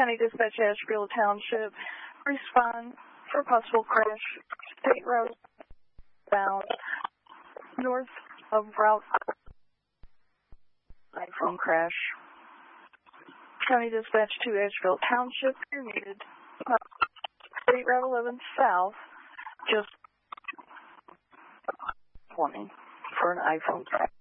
County Dispatch, Asheville Township. Respond for possible crash. State road bound north of Route iPhone crash. County Dispatch to Asheville Township. You're needed. State Route 11 south, just 20 for an iPhone crash.